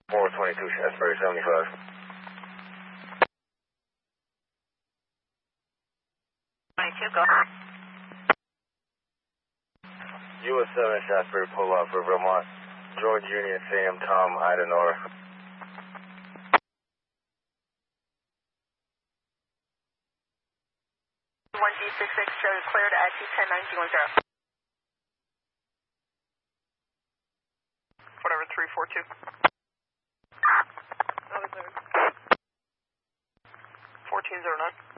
422 Shasbury 75. 22, go. US 7 Shasbury, pull off for Vermont. George Union, Sam, Tom, Ida, Nora. 1G66 shows clear to IT 10910. Whatever, 342. 1409.